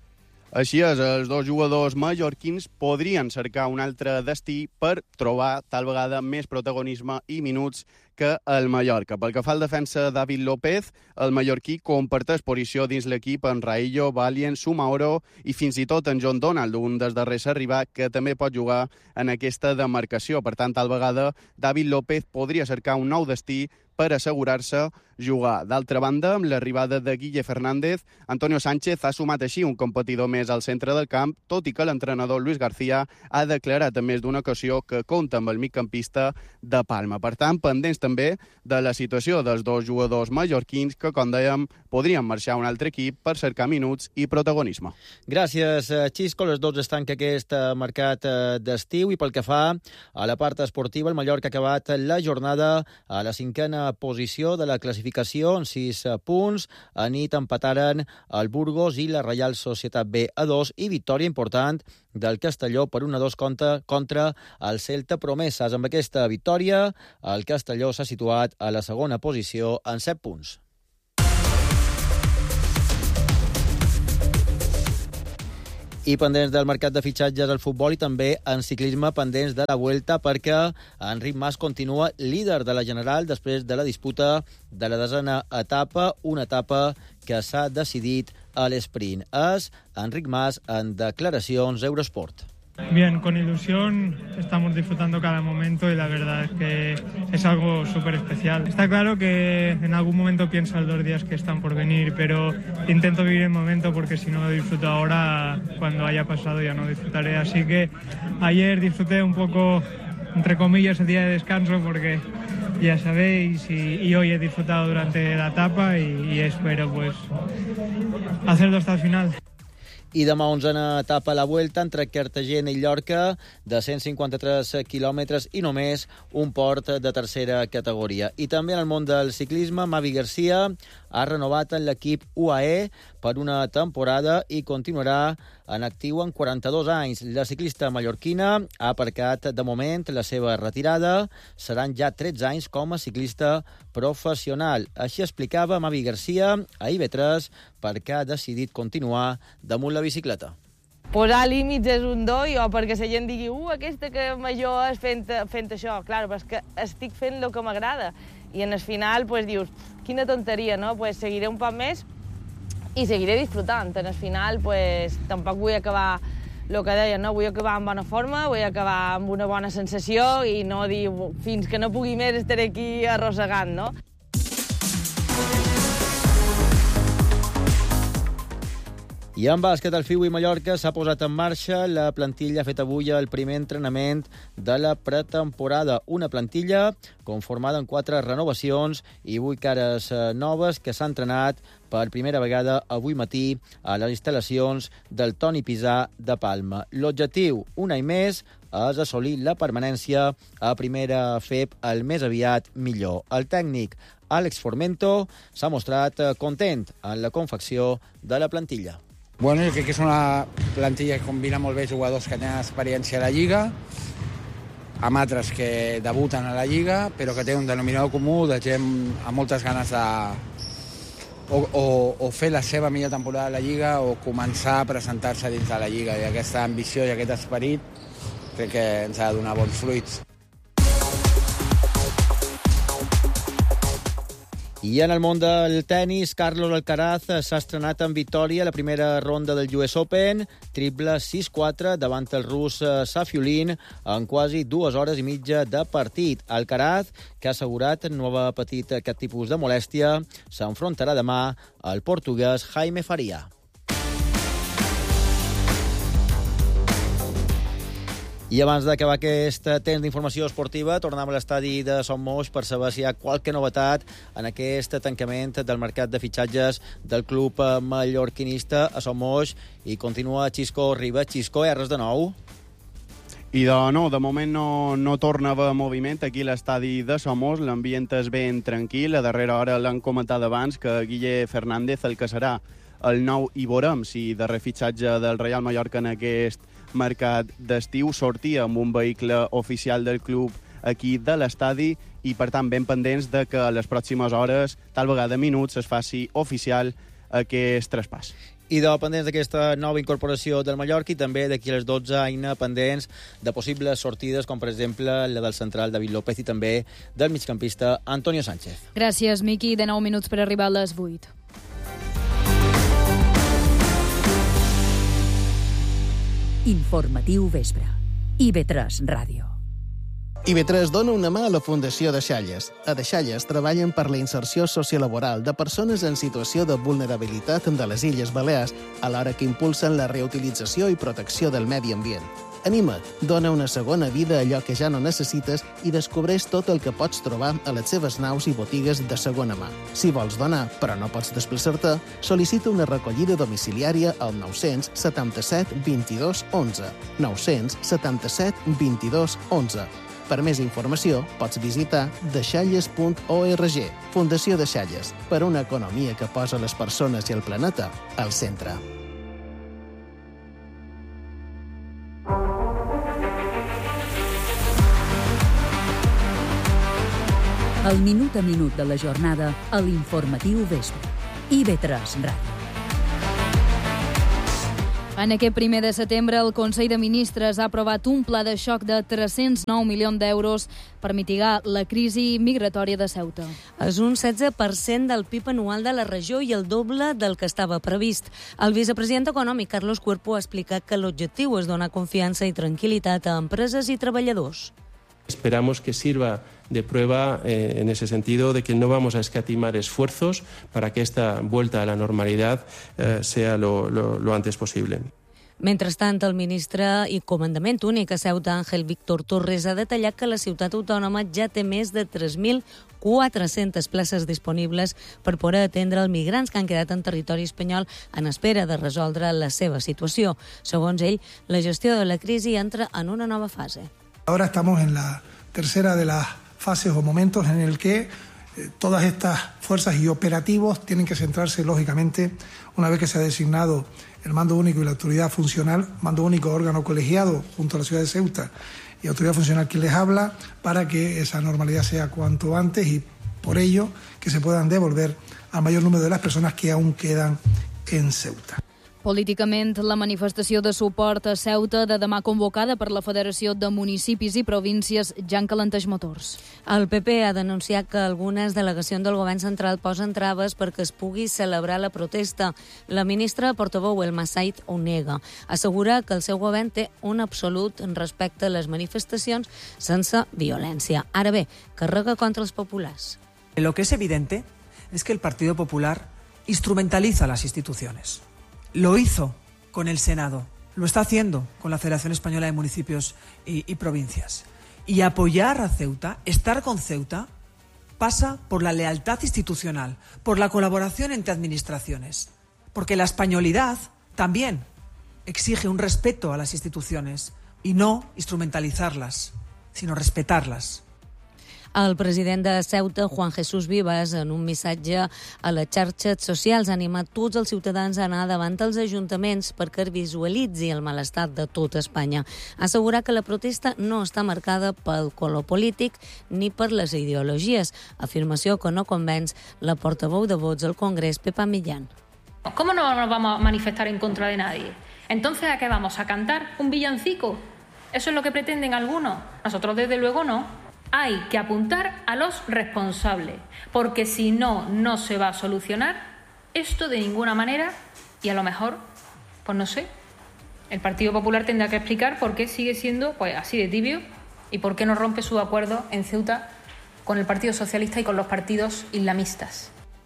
[SPEAKER 25] Així és, els dos jugadors mallorquins podrien cercar un altre destí per trobar tal vegada més protagonisme i minuts que el Mallorca. Pel que fa al defensa David López, el mallorquí comparteix posició dins l'equip en Raillo, Valient, Sumaoro i fins i tot en John Donald, un dels darrers a arribar, que també pot jugar en aquesta demarcació. Per tant, tal vegada David López podria cercar un nou destí per assegurar-se jugar. D'altra banda, amb l'arribada de Guille Fernández, Antonio Sánchez ha sumat així un competidor més al centre del camp, tot i que l'entrenador Luis García ha declarat en més d'una ocasió que compta amb el migcampista de Palma. Per tant, pendents també de la situació dels dos jugadors mallorquins que, com dèiem, podrien marxar a un altre equip per cercar minuts i protagonisme.
[SPEAKER 24] Gràcies, Xisco. Les 12 es tanca aquest mercat d'estiu i pel que fa a la part esportiva, el Mallorca ha acabat la jornada a la 5a posició de la classificació amb 6 punts. A nit empataren el Burgos i la Reial Societat B a 2 i victòria important del Castelló per 1-2 contra el Celta Promeses. Amb aquesta victòria, el Castelló s'ha situat a la segona posició en 7 punts. I pendents del mercat de fitxatges al futbol i també en ciclisme pendents de la Vuelta perquè Enric Mas continua líder de la general després de la disputa de la 10a etapa, una etapa que s'ha decidit a l'esprint. És Enric Mas en declaracions Eurosport.
[SPEAKER 6] Bien, con ilusión, estamos disfrutando cada momento y la verdad es que es algo súper especial. Está claro que en algún momento pienso en los 2 días que están por venir, pero intento vivir el momento porque si no lo disfruto ahora, cuando haya pasado ya no disfrutaré. Así que ayer disfruté un poco, entre comillas, el día de descanso porque ya sabéis y hoy he disfrutado durante la etapa y espero pues hacerlo hasta el final.
[SPEAKER 24] I demà 11a etapa a la Vuelta entre Cartagena i Llorca de 153 quilòmetres i només un port de tercera categoria. I també en el món del ciclisme, Mavi Garcia ha renovat en l'equip UAE per una temporada i continuarà en actiu en 42 anys. La ciclista mallorquina ha aparcat de moment la seva retirada. Seran ja 13 anys com a ciclista professional. Així explicava Mavi Garcia a IB3 perquè ha decidit continuar damunt la bicicleta.
[SPEAKER 7] Posar límits és un do, o perquè la gent digui aquesta que major és fent això. Clar, però és que estic fent el que m'agrada. I en el final pues, dius, quina tonteria, no? Pues seguiré un poc més i seguiré disfrutant. En el final pues, tampoc vull acabar el que deia, no? Vull acabar en bona forma, vull acabar amb una bona sensació i no dir fins que no pugui més estaré aquí arrossegant, no?
[SPEAKER 24] I en bàsquet, el FIU i Mallorca s'ha posat en marxa. La plantilla ha fet avui el primer entrenament de la pretemporada. Una plantilla conformada en 4 renovacions i 8 cares noves que s'ha entrenat per primera vegada avui matí a les instal·lacions del Toni Pisà de Palma. L'objectiu, un any més, és assolir la permanència a primera FEP el més aviat millor. El tècnic Àlex Formento s'ha mostrat content en la confecció de la plantilla.
[SPEAKER 8] Bueno, jo crec que és una plantilla que combina molt bé jugadors que tenen experiència a la Lliga, amb altres que debuten a la Lliga, però que té un denominador comú de gent amb moltes ganes de o fer la seva millor temporada a la Lliga o començar a presentar-se dins de la Lliga. I aquesta ambició i aquest esperit crec que ens ha de donar bons fruits.
[SPEAKER 24] I en el món del tennis, Carlos Alcaraz s'ha estrenat en victòria a la primera ronda del US Open, triple 6-4 davant el rus Safiulin en quasi 2 hores i mitja de partit. Alcaraz, que ha assegurat no haver patit cap tipus de molèstia, s'enfrontarà demà al portuguès Jaime Faria. I abans d'acabar aquest temps d'informació esportiva, tornem a l'estadi de Son Moix per saber si hi ha qualque novetat en aquest tancament del mercat de fitxatges del club mallorquinista a Son Moix. I continua Xisco Riba. Xisco, hi ha res de nou?
[SPEAKER 25] I de moment no torna a haver moviment aquí a l'estadi de Somos. L'ambient és ben tranquil. A darrera hora l'han comentat abans que Guille Fernández, el que serà el nou, i veurem si de refitxatge del Real Mallorca en aquest mercat d'estiu sortia amb un vehicle oficial del club aquí de l'estadi i, per tant, ben pendents de que a les pròximes hores, tal vegada minuts, es faci oficial aquest traspàs.
[SPEAKER 24] I pendents d'aquesta nova incorporació del Mallorca i també d'aquí a les 12 Aina pendents de possibles sortides, com per exemple la del central David López i també del migcampista Antonio Sánchez.
[SPEAKER 2] Gràcies, Miqui. De 9 minuts per arribar a les 8.
[SPEAKER 4] Informatiu vespre. IB3 Ràdio.
[SPEAKER 9] IB3 dona una mà a la Fundació Deixalles. A Deixalles treballen per la inserció sociolaboral de persones en situació de vulnerabilitat de les Illes Balears, alhora que impulsen la reutilització i protecció del medi ambient. Anima't, dona una segona vida a allò que ja no necessites i descobreix tot el que pots trobar a les seves naus i botigues de segona mà. Si vols donar, però no pots desplaçar-te, sol·licita una recollida domiciliària al 977 22 11. 977 22 11. Per més informació, pots visitar deixalles.org. Fundació Deixalles, per una economia que posa les persones i el planeta al centre.
[SPEAKER 4] El minut a minut de la jornada a l'Informatiu Vespre. IB3 Ràdio.
[SPEAKER 2] En aquest 1 de setembre, el Consell de Ministres ha aprovat un pla de xoc de 309 milions d'euros per mitigar la crisi migratòria de Ceuta.
[SPEAKER 1] És un 16% del PIB anual de la regió i el doble del que estava previst. El vicepresident econòmic, Carlos Cuerpo, ha explicat que l'objectiu és donar confiança i tranquil·litat a empreses i treballadors.
[SPEAKER 23] Esperamos que sirva de prueba en ese sentido de que no vamos a escatimar esfuerzos para que esta vuelta a la normalidad sea lo antes posible.
[SPEAKER 1] Mentrestant, el ministre i comandament únic a Ceuta, Ángel Víctor Torres, ha detallat que la ciutat autònoma ja té més de 3.400 places disponibles per poder atendre els migrants que han quedat en territori espanyol en espera de resoldre la seva situació. Segons ell, la gestió de la crisi entra en una nova fase.
[SPEAKER 10] Ahora estamos en la tercera de las fases o momentos en el que todas estas fuerzas y operativos tienen que centrarse, lógicamente, una vez que se ha designado el mando único y la autoridad funcional, mando único órgano colegiado junto a la ciudad de Ceuta y autoridad funcional quien les habla, para que esa normalidad sea cuanto antes y por ello que se puedan devolver al mayor número de las personas que aún quedan en Ceuta.
[SPEAKER 2] Políticament, la manifestació de suport a Ceuta de demà convocada per la Federació de Municipis i Províncies ja encalenteix motors.
[SPEAKER 1] El PP ha denunciat que algunes delegacions del govern central posen traves perquè es pugui celebrar la protesta. La ministra portaveu, Elma Said, ho nega. Assegura que el seu govern té un absolut respecte a les manifestacions sense violència. Ara bé, carrega contra els populars.
[SPEAKER 11] Lo que es evidente es que el Partido Popular instrumentaliza las instituciones. Lo hizo con el Senado, lo está haciendo con la Federación Española de Municipios y Provincias. Y apoyar a Ceuta, estar con Ceuta, pasa por la lealtad institucional, por la colaboración entre administraciones. Porque la españolidad también exige un respeto a las instituciones y no instrumentalizarlas, sino respetarlas.
[SPEAKER 1] El president de Ceuta, Juan Jesús Vivas, en un missatge a les xarxes socials, ha animat tots els ciutadans a anar davant dels ajuntaments perquè es visualitzi el malestar de tota Espanya. Ha assegurat que la protesta no està marcada pel color polític ni per les ideologies, afirmació que no convenç la portaveu de Vots al Congrés, Pepa Millán.
[SPEAKER 12] ¿Cómo no nos vamos a manifestar en contra de nadie? Entonces, ¿a qué vamos? ¿A cantar un villancico? ¿Eso es lo que pretenden algunos? Nosotros, desde luego, no. Hay que apuntar a los responsables, porque si no, no se va a solucionar esto de ninguna manera y a lo mejor, pues no sé, el Partido Popular tendrá que explicar por qué sigue siendo pues así de tibio y por qué no rompe su acuerdo en Ceuta con el Partido Socialista y con los partidos islamistas.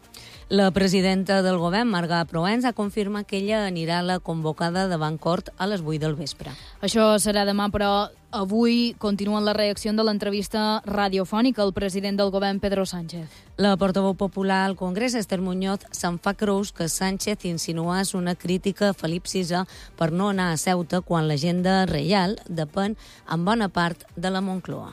[SPEAKER 1] La presidenta del govern, Marga Proens, ha confirmat que ella anirà a la convocada davant Cort a les 8 del vespre.
[SPEAKER 2] Això serà demà, però avui continuen la reacció de l'entrevista radiofònica al president del govern, Pedro Sánchez.
[SPEAKER 1] La portaveu popular al Congrés, Esther Muñoz, se'n fa creus que Sánchez insinués una crítica a Felip VI per no anar a Ceuta quan l'agenda reial depèn en bona part de la Moncloa.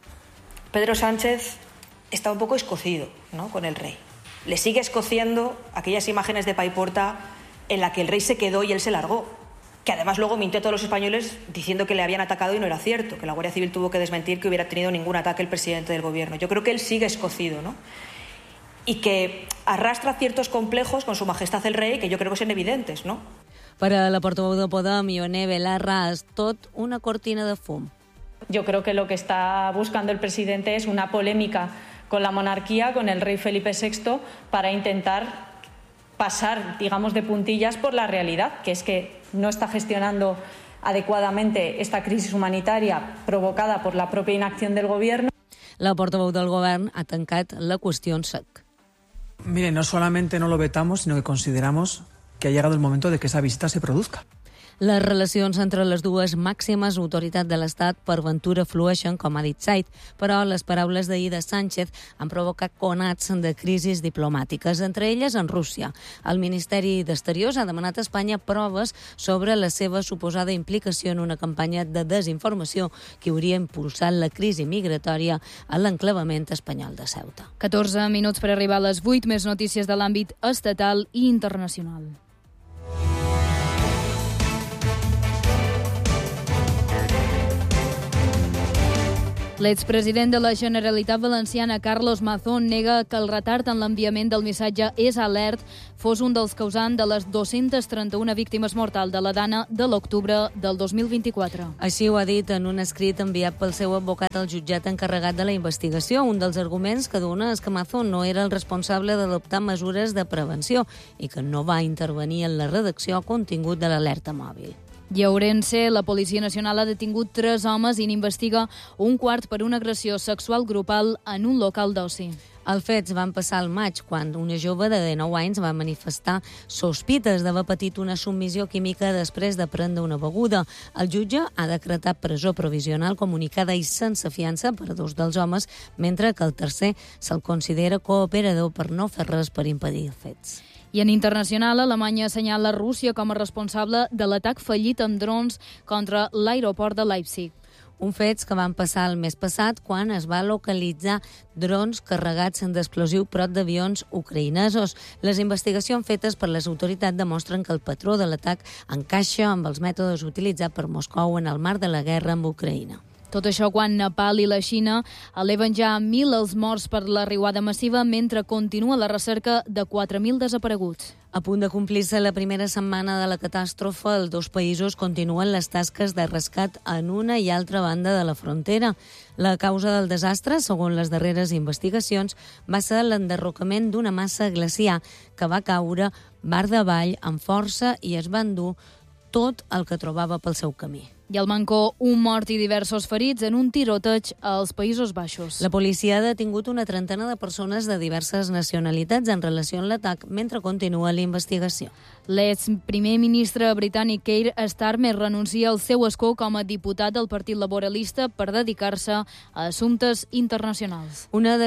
[SPEAKER 13] Pedro Sánchez está un poco escocido, ¿no?, con el rey. Le sigue escociendo aquellas imágenes de Paiporta en la que el rey se quedó y él se largó, que además luego mintió a todos los españoles diciendo que le habían atacado y no era cierto, que la Guardia Civil tuvo que desmentir que hubiera tenido ningún ataque el presidente del gobierno. Yo creo que él sigue escocido, ¿no?, y que arrastra ciertos complejos con su majestad el rey que yo creo que son evidentes, ¿no?
[SPEAKER 1] Per a la portaveu de Podem, Ione Belarra, és tot una cortina de fum.
[SPEAKER 12] Yo creo que lo que está buscando el presidente es una polémica con la monarquía, con el rey Felipe VI, para intentar pasar, digamos, de puntillas por la realidad, que es que no está gestionando adecuadamente esta crisis humanitaria provocada por la propia inacción del gobierno.
[SPEAKER 1] La portaveu del govern ha tancat la qüestió en sec.
[SPEAKER 11] Mire, no solamente no lo vetamos, sino que consideramos que ha llegado el momento de que esa visita se produzca.
[SPEAKER 1] Les relacions entre les dues màximes autoritats de l'Estat per ventura flueixen, com ha dit Said, però les paraules d'ahir de Sánchez han provocat conats de crisis diplomàtiques, entre elles en Rússia. El Ministeri d'Exteriors ha demanat a Espanya proves sobre la seva suposada implicació en una campanya de desinformació que hauria impulsat la crisi migratòria a l'enclavament espanyol de Ceuta.
[SPEAKER 2] 14 minuts per arribar a les 8, més notícies de l'àmbit estatal i internacional. L'expresident de la Generalitat Valenciana, Carlos Mazón, nega que el retard en l'enviament del missatge És Alert fos un dels causants de les 231 víctimes mortals de la Dana de l'octubre del 2024.
[SPEAKER 1] Així ho ha dit en un escrit enviat pel seu advocat al jutjat encarregat de la investigació. Un dels arguments que dona és que Mazón no era el responsable d'adoptar mesures de prevenció i que no va intervenir en la redacció o contingut de l'alerta mòbil.
[SPEAKER 2] I a Ourense, la Policia Nacional ha detingut 3 homes i n'investiga un quart per una agressió sexual grupal en un local d'oci.
[SPEAKER 1] Els fets van passar al maig, quan una jove de 19 anys va manifestar sospites d'haver patit una submissió química després de prendre una beguda. El jutge ha decretat presó provisional comunicada i sense fiança per a 2 dels homes, mentre que el tercer se'l considera cooperador per no fer res per impedir els fets.
[SPEAKER 2] I en internacional, Alemanya assenyala Rússia com a responsable de l'atac fallit amb drons contra l'aeroport de Leipzig.
[SPEAKER 1] Un fets que van passar el mes passat quan es va localitzar drons carregats d'explosiu prop d'avions ucraïnesos. Les investigacions fetes per les autoritats demostren que el patró de l'atac encaixa amb els mètodes utilitzats per Moscou en el marc de la guerra amb Ucraïna.
[SPEAKER 2] Tot això quan Nepal i la Xina eleven ja a 1.000 els morts per la riuada massiva, mentre continua la recerca de 4.000 desapareguts.
[SPEAKER 1] A punt de complir-se la primera setmana de la catàstrofe, els dos països continuen les tasques de rescat en una i altra banda de la frontera. La causa del desastre, segons les darreres investigacions, va ser l'enderrocament d'una massa glaciar que va caure bar avall amb força i es va endur tot el que trobava pel seu camí.
[SPEAKER 2] I al Mancó, un mort i diversos ferits en un tiroteig als Països Baixos.
[SPEAKER 1] La policia ha detingut una trentena de persones de diverses nacionalitats en relació amb l'atac, mentre continua la investigació.
[SPEAKER 2] L'exprimer ministre britànic Keir Starmer renuncia al seu escó com a diputat del Partit Laboralista per dedicar-se a assumptes internacionals.
[SPEAKER 1] Una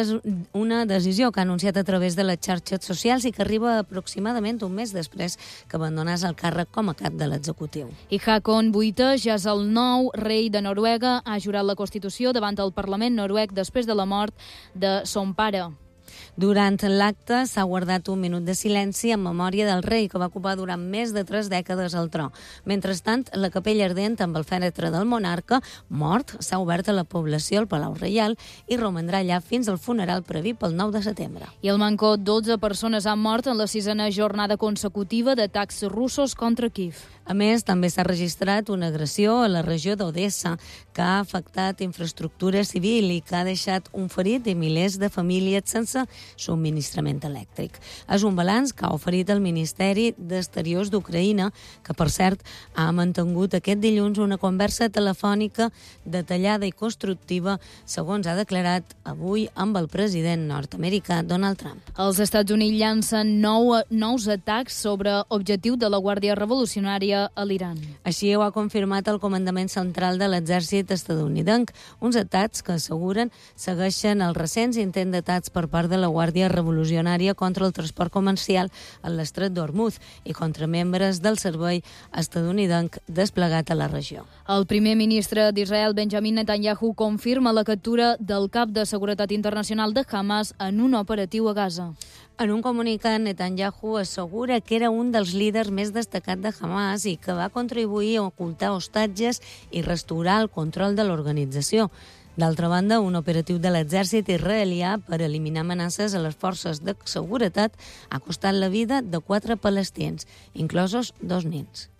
[SPEAKER 1] decisió que ha anunciat a través de les xarxes socials i que arriba aproximadament un mes després que abandonés el càrrec com a cap de l'executiu.
[SPEAKER 2] I Håkon VIII ja és el nou rei de Noruega, ha jurat la Constitució davant el Parlament noruec després de la mort de son pare.
[SPEAKER 1] Durant l'acte s'ha guardat un minut de silenci en memòria del rei, que va ocupar durant més de 3 dècades el tro. Mentrestant, la capella ardent amb el fèretre del monarca, mort, s'ha obert a la població al Palau Reial i romandrà allà fins al funeral previst pel 9 de setembre.
[SPEAKER 2] I al Mancó, 12 persones han mort en la 6a jornada consecutiva d'atacs russos contra Kíev.
[SPEAKER 1] A més, també s'ha registrat una agressió a la regió d'Odessa que ha afectat infraestructura civil i que ha deixat un ferit i milers de famílies sense subministrament elèctric. És un balanç que ha oferit el Ministeri d'Exteriors d'Ucraïna, que, per cert, ha mantingut aquest dilluns una conversa telefònica detallada i constructiva, segons ha declarat avui amb el president nord-americà Donald Trump.
[SPEAKER 2] Els Estats Units llancen nous atacs sobre objectiu de la Guàrdia Revolucionària a l'Iran.
[SPEAKER 1] Així ho ha confirmat el comandament central de l'exèrcit estadounidenc. Uns atacs que asseguren segueixen els recents intents d'atacs per part de la Guàrdia Revolucionària contra el transport comercial a l'estret d'Hormuz i contra membres del servei estadounidenc desplegat a la regió.
[SPEAKER 2] El primer ministre d'Israel, Benjamin Netanyahu, confirma la captura del cap de Seguretat Internacional de Hamas en un operatiu a Gaza.
[SPEAKER 1] En un comunicat, Netanyahu assegura que era un dels líders més destacats de Hamas i que va contribuir a ocultar hostatges i restaurar el control de l'organització. D'altra banda, un operatiu de l'exèrcit israelià per eliminar amenaces a les forces de seguretat ha costat la vida de 4 palestins, inclosos 2 nens.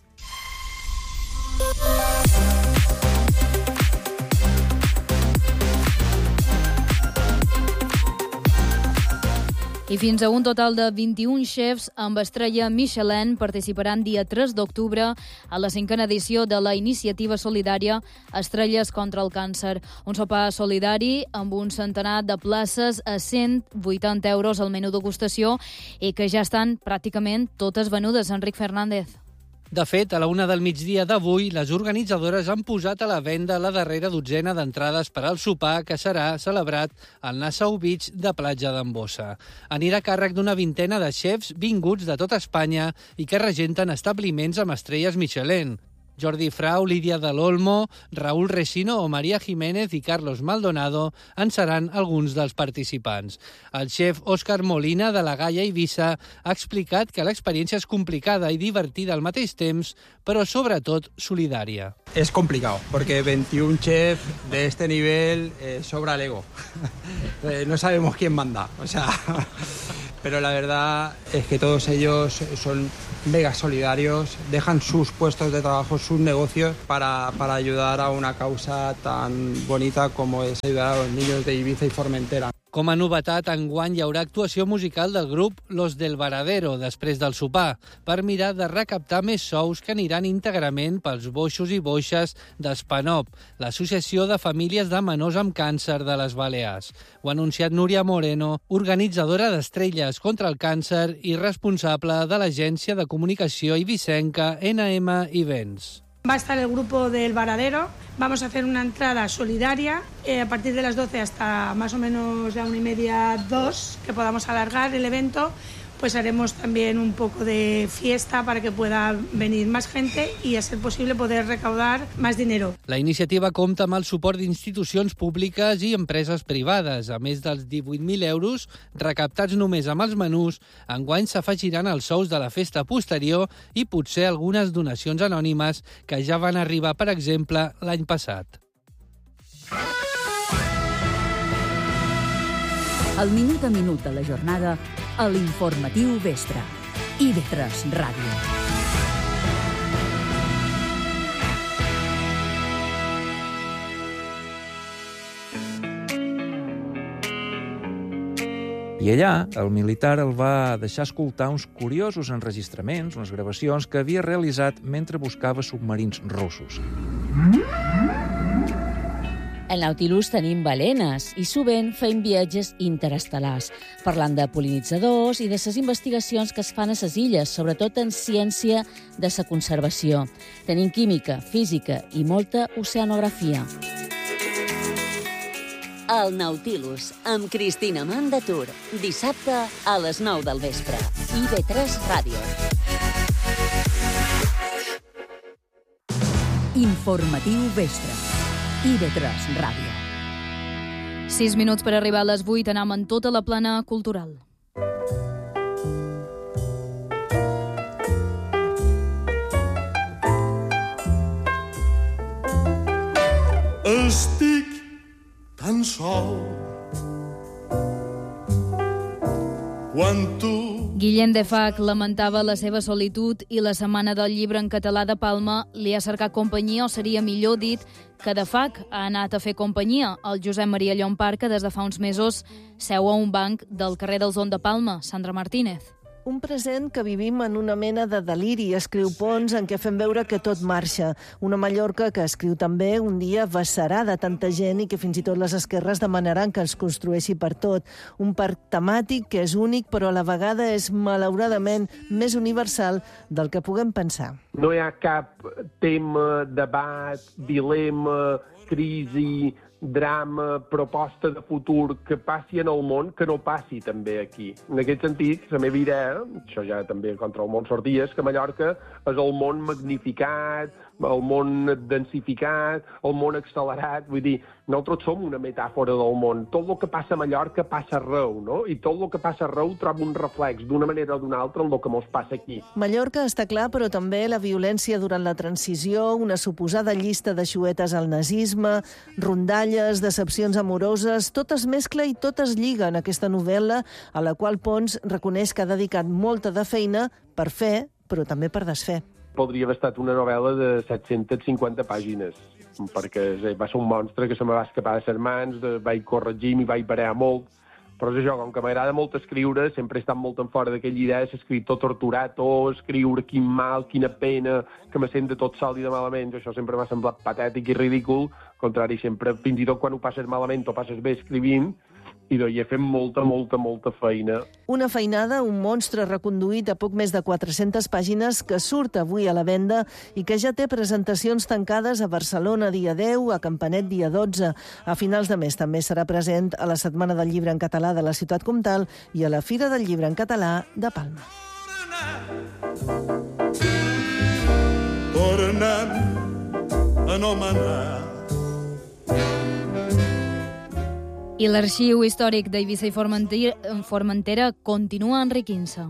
[SPEAKER 2] I fins a un total de 21 xefs amb estrella Michelin participaran dia 3 d'octubre a la 5a edició de la iniciativa solidària Estrelles contra el Càncer. Un sopar solidari amb un centenar de places a 180 euros al menú degustació i que ja estan pràcticament totes venudes. Enric Fernández.
[SPEAKER 14] De fet, a la 1 del migdia d'avui, les organitzadores han posat a la venda la darrera dotzena d'entrades per al sopar que serà celebrat al Nassau Beach de Platja d'Embossa. Anirà a càrrec d'una vintena de xefs vinguts de tot Espanya i que regenten establiments amb estrelles Michelin. Jordi Frau, Lídia de l'Olmo, Raúl Resino o María Jiménez i Carlos Maldonado en seran alguns dels participants. El xef Òscar Molina, de la Gaia Eivissa, ha explicat que l'experiència és complicada i divertida al mateix temps, però sobretot solidària.
[SPEAKER 15] Es complicado, porque 21 chefs de este nivel sobra el ego. No sabemos quién manda, pero la verdad es que todos ellos son mega solidarios, dejan sus puestos de trabajo, sus negocios para ayudar a una causa tan bonita como es ayudar a los niños de Ibiza y Formentera.
[SPEAKER 14] Com a novetat, enguany hi haurà actuació musical del grup Los del Varadero, després del sopar, per mirar de recaptar més sous que aniran íntegrament pels boixos i boixes d'Espanop, l'Associació de Famílies de Menors amb Càncer de les Balears. Ho ha anunciat Núria Moreno, organitzadora d'Estrelles contra el Càncer i responsable de l'agència de comunicació eivissenca NM Events.
[SPEAKER 16] Va a estar el grupo del Varadero, vamos a hacer una entrada solidaria a partir de las 12 hasta más o menos la 1:30, 2, que podamos alargar el evento. Pues haremos también un poco de fiesta para que pueda venir más gente y, a ser posible, poder recaudar más dinero.
[SPEAKER 14] La iniciativa compta amb el suport d'institucions públiques i empreses privades. A més dels 18.000 euros recaptats només amb els menús, enguany s'afegiran els sous de la festa posterior i potser algunes donacions anònimes que ja van arribar, per exemple, l'any passat.
[SPEAKER 4] El minut a minut de la jornada a l'Informatiu Vespre. IB3 Ràdio.
[SPEAKER 17] I allà, el militar el va deixar escoltar uns curiosos enregistraments, unes gravacions que havia realitzat mentre buscava submarins russos.
[SPEAKER 18] Al Nautilus tenim balenes i sovint fem viatges interestel·lars, parlant de pol·linitzadors i de les investigacions que es fan a les illes, sobretot en ciència de la conservació. Tenim química, física i molta oceanografia. El Nautilus, amb Cristina Mandatur, dissabte a les 9 del vespre. IB3 Ràdio.
[SPEAKER 4] Informatiu Vespre. IB3 Ràdio.
[SPEAKER 2] 6 minuts per arribar a les 8, anem en tota la plana cultural.
[SPEAKER 26] Estic tan sol quan tu...
[SPEAKER 2] Guillem de Fac lamentava la seva solitud i la Setmana del Llibre en català de Palma li ha cercat companyia, o seria millor dit que de Fac ha anat a fer companyia al Josep Maria Llompart, que des de fa uns mesos seu a un banc del carrer del Zon de Palma. Sandra Martínez.
[SPEAKER 27] Un present que vivim en una mena de deliri, escriu Pons, en què fem veure que tot marxa. Una Mallorca que, escriu també, un dia vessarà de tanta gent i que fins i tot les esquerres demanaran que els construeixi per tot. Un parc temàtic que és únic, però a la vegada és, malauradament, més universal del que puguem pensar.
[SPEAKER 28] No hi ha cap tema, debat, dilema, crisi, drama, proposta de futur que passi en el món que no passi també aquí. En aquest sentit, la meva idea, això ja també contra el món sortia, és que Mallorca és el món magnificat, el món densificat, el món accelerat. Vull dir, nosaltres som una metàfora del món. Tot el que passa a Mallorca passa arreu, no? I tot el que passa arreu troba un reflex d'una manera o d'una altra en el que ens passa aquí.
[SPEAKER 27] Mallorca està clar, però també la violència durant la transició, una suposada llista de xuetes al nazisme, rondalles, decepcions amoroses, tot es mescla i tot es lliga en aquesta novel·la a la qual Pons reconeix que ha dedicat molta de feina per fer, però també per desfer.
[SPEAKER 28] Podria haver estat una novel·la de 750 pàgines, perquè va ser un monstre que se me va escapar de les mans, vaig corregir, m'hi vaig parar molt, però és això, com que m'agrada molt escriure, sempre he estat molt en fora d'aquella idea de escriptor torturat o escriure quin mal, quina pena, que me sent de tot sol i de malament. Això sempre m'ha semblat patètic i ridícul, al contrari, sempre, fins i tot quan ho passes malament o passes bé escrivint, i hi fem molta feina.
[SPEAKER 27] Una feinada, un monstre reconduït a poc més de 400 pàgines que surt avui a la venda i que ja té presentacions tancades a Barcelona dia 10, a Campanet dia 12. A finals de mes també serà present a la Setmana del Llibre en Català de la Ciutat Comtal i a la Fira del Llibre en Català de Palma.
[SPEAKER 26] Torna'm a anomenar.
[SPEAKER 2] I l'arxiu històric d'Eivissa i Formentera continua enriquint-se.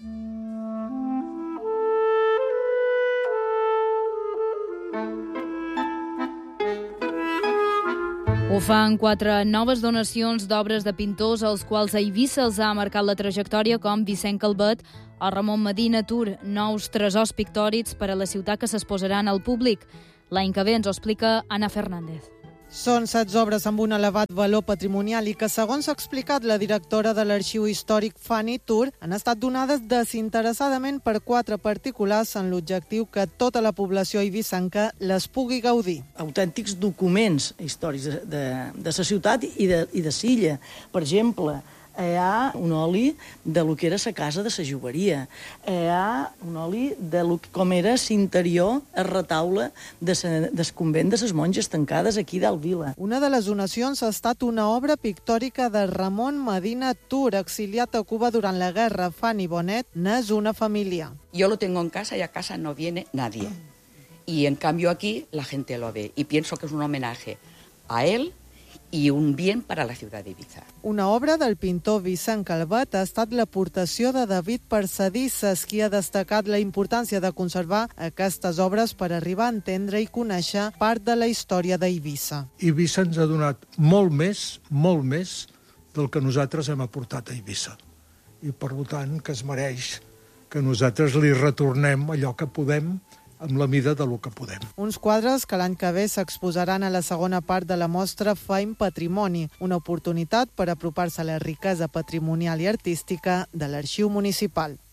[SPEAKER 2] Ho fan 4 noves donacions d'obres de pintors als quals a Eivissa els ha marcat la trajectòria, com Vicent Calvet o Ramon Medina Tur, nous tresors pictòrics per a la ciutat que s'exposaran al públic. L'any que ve ens ho explica Anna Fernández.
[SPEAKER 3] Són 16 obres amb un elevat valor patrimonial i que, segons ha explicat la directora de l'Arxiu Històric Fanny Tur, han estat donades desinteressadament per 4 particulars en l'objectiu que tota la població eivissenca les pugui gaudir.
[SPEAKER 5] Autèntics documents històrics de la ciutat i de Silla. Per exemple, hi ha un oli de lo que era la casa de la jugaria. Hi ha un oli de lo que, com era l'interior, el retaule del convent de les monges tancades aquí dalt Vila.
[SPEAKER 3] Una de les donacions ha estat una obra pictòrica de Ramon Medina Tur, exiliat a Cuba durant la guerra. Fanny Bonet n'és una família.
[SPEAKER 6] Yo lo tengo en casa y a casa no viene nadie. Y en cambio aquí la gente lo ve. Y pienso que es un homenaje a él i un bien per a la ciutat d'Eivissa.
[SPEAKER 3] Una obra del pintor Vicent Calvet ha estat l'aportació de David Parsadisses, qui ha destacat la importància de conservar aquestes obres per arribar a entendre i conèixer part de la història d'Eivissa.
[SPEAKER 10] Eivissa ens ha donat molt més del que nosaltres hem aportat a Eivissa. I per tant que es mereix que nosaltres li retornem allò que podem amb la mida de lo que podem.
[SPEAKER 3] Uns quadres que l'any que ve s'exposaran a la segona part de la mostra Faim Patrimoni, una oportunitat per apropar-se a la riquesa patrimonial i artística de l'Arxiu Municipal.